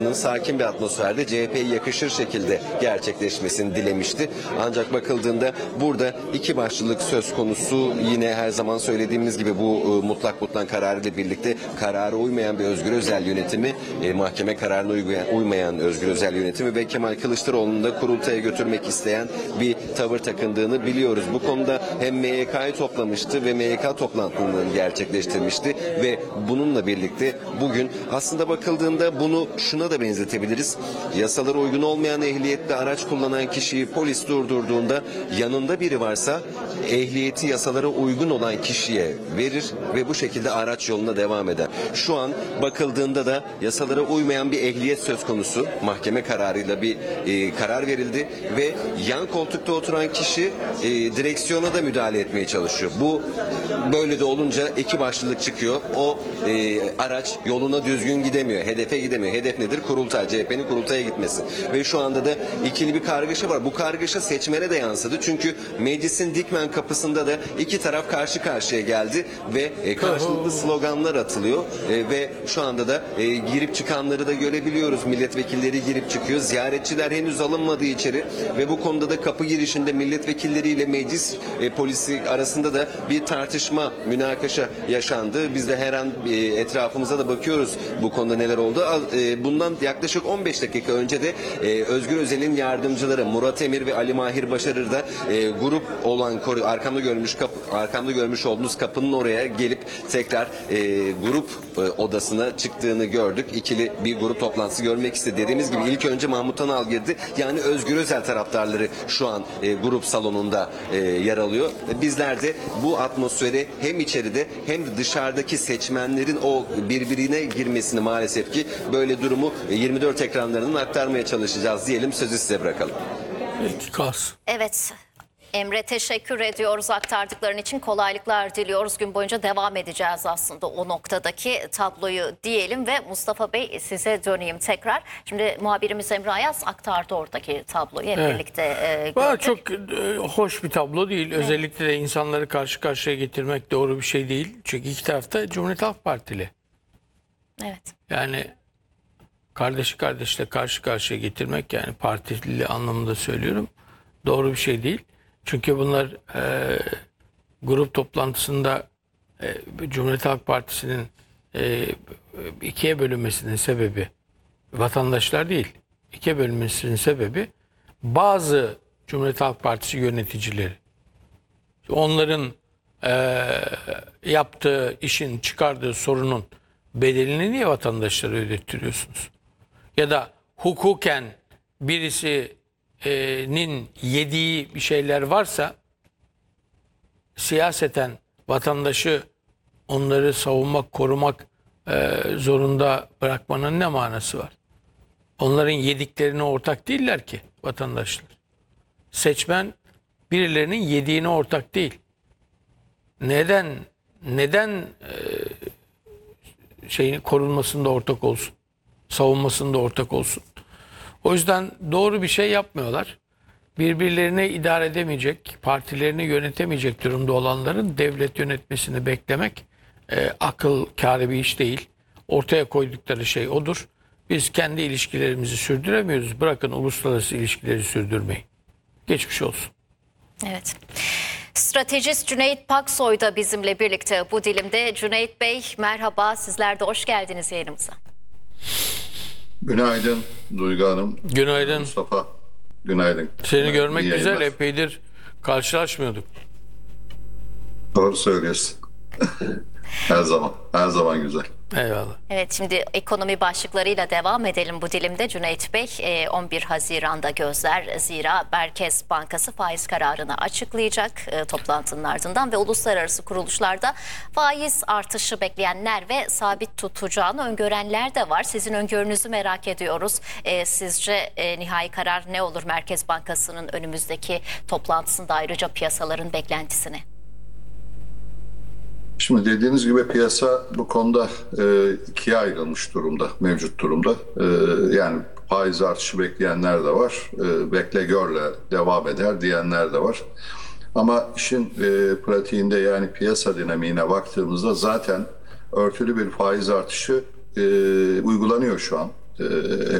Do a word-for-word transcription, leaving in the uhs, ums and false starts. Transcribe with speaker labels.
Speaker 1: sakin bir atmosferde C H P'ye yakışır şekilde gerçekleşmesini dilemişti. Ancak bakıldığında burada iki başlılık söz konusu. Yine her zaman söylediğimiz gibi bu e, mutlak mutlak kararıyla birlikte karara uymayan bir Özgür Özel yönetimi, e, mahkeme kararına uymayan, uymayan Özgür Özel yönetimi ve Kemal Kılıçdaroğlu'nu da kurultaya götürmek isteyen bir tavır takındığını biliyoruz. Bu konuda hem M Y K'yı toplamıştı ve M Y K toplantılarını gerçekleştirmişti ve bununla birlikte bugün aslında bakıldığında bunu şuna da benzetebiliriz. Yasalara uygun olmayan ehliyetli araç kullanan kişiyi polis durdurduğunda yanında biri varsa ehliyeti yasalara uygun olan kişiye verir ve bu şekilde araç yoluna devam eder. Şu an bakıldığında da yasalara uymayan bir ehliyet söz konusu. Mahkeme kararıyla bir e, karar verildi ve yan koltukta oturan kişi e, direksiyona da müdahale etmeye çalışıyor. Bu böyle de olunca iki başlılık çıkıyor. O e, araç yoluna düzgün gidemiyor. Hedefe gidemiyor. Hedef nedir? Kurultay. C H P'nin kurultaya gitmesi. Ve şu anda da ikili bir kargaşa var. Bu kargaşa seçmene de yansıdı. Çünkü meclisin Dikmen kapısında da iki taraf karşı karşıya geldi ve e, karşılıklı sloganlar atılıyor. E, ve şu anda da e, girip çıkanları da görebiliyoruz. Milletvekilleri girip çıkıyor. Ziyaretçiler henüz alınmadı içeri ve bu konuda da kapı girişinde milletvekilleriyle meclis e, polisi arasında da bir tartışma, münakaşa yaşandı. Biz de her an e, etrafımıza da bakıyoruz bu konuda neler oldu. E, bundan yaklaşık on beş dakika önce de e, Özgür Özel'in yardımcıları Murat Emir ve Ali Mahir Başarır da e, grup olan arkamda görmüş kapı, arkamda görmüş olduğunuz kapının oraya gelip tekrar e, grup e, odasına çıktığını gördük. İkili bir grup toplantısı görmek istedi. Dediğimiz gibi ilk önce Mahmut Tanal girdi. Yani Özgür Özel taraftarları şu an e, grup salonunda e, yer alıyor. Bizler de bu atmosferi hem içeride hem de dışarıdaki seçmenlerin o birbirine girmesini maalesef ki böyle durumu yirmi dört ekranlarından aktarmaya çalışacağız diyelim. Sözü size bırakalım.
Speaker 2: İtikas.
Speaker 3: Evet. Emre teşekkür ediyoruz aktardıkların için, kolaylıklar diliyoruz. Gün boyunca devam edeceğiz aslında o noktadaki tabloyu diyelim ve Mustafa Bey size döneyim tekrar. Şimdi muhabirimiz Emre Ayaz aktardı oradaki tabloyu hep evet. birlikte e, gördük.
Speaker 2: Çok e, hoş bir tablo değil. Evet. Özellikle de insanları karşı karşıya getirmek doğru bir şey değil. Çünkü iki tarafta Cumhuriyet Halk Partili.
Speaker 3: Evet.
Speaker 2: Yani kardeşi kardeşle karşı karşıya getirmek, yani partili anlamında söylüyorum, doğru bir şey değil. Çünkü bunlar e, grup toplantısında e, Cumhuriyet Halk Partisi'nin e, ikiye bölünmesinin sebebi vatandaşlar değil. İkiye bölünmesinin sebebi bazı Cumhuriyet Halk Partisi yöneticileri. Onların e, yaptığı işin, çıkardığı sorunun bedelini niye vatandaşlara ödettiriyorsunuz? Ya da hukuken birisi nin yediği bir şeyler varsa siyaseten vatandaşı onları savunmak, korumak e, zorunda bırakmanın ne manası var? Onların yediklerine ortak değiller ki vatandaşlar. Seçmen birilerinin yediğine ortak değil. Neden neden e, şeyin korunmasında ortak olsun? Savunmasında ortak olsun? O yüzden doğru bir şey yapmıyorlar. Birbirlerini idare edemeyecek, partilerini yönetemeyecek durumda olanların devlet yönetmesini beklemek e, akıl kârı bir iş değil. Ortaya koydukları şey odur. Biz kendi ilişkilerimizi sürdüremiyoruz. Bırakın uluslararası ilişkileri sürdürmeyi. Geçmiş olsun.
Speaker 3: Evet. Stratejist Cüneyt Paksoy da bizimle birlikte bu dilimde. Cüneyt Bey merhaba, sizler de hoş geldiniz yayınımıza.
Speaker 4: Günaydın Duygu Hanım.
Speaker 2: Günaydın.
Speaker 4: Mustafa. Günaydın.
Speaker 2: Seni
Speaker 4: Günaydın.
Speaker 2: görmek
Speaker 4: İyi
Speaker 2: güzel.
Speaker 4: yayınlar.
Speaker 2: Epeydir karşılaşmıyorduk.
Speaker 4: Doğru söylüyorsun. Her zaman. Her zaman güzel.
Speaker 2: Eyvallah.
Speaker 3: Evet, şimdi ekonomi başlıklarıyla devam edelim bu dilimde. Cüneyt Bey, on bir Haziran'da gözler, zira Merkez Bankası faiz kararını açıklayacak toplantının ardından ve uluslararası kuruluşlarda faiz artışı bekleyenler ve sabit tutacağını öngörenler de var. Sizin öngörünüzü merak ediyoruz. Sizce nihai karar ne olur Merkez Bankası'nın önümüzdeki toplantısında, ayrıca piyasaların beklentisini?
Speaker 4: Şimdi dediğiniz gibi piyasa bu konuda e, ikiye ayrılmış durumda, mevcut durumda. E, yani faiz artışı bekleyenler de var, e, bekle görle devam eder diyenler de var. Ama işin e, pratiğinde, yani piyasa dinamiğine baktığımızda zaten örtülü bir faiz artışı e, uygulanıyor şu an. e,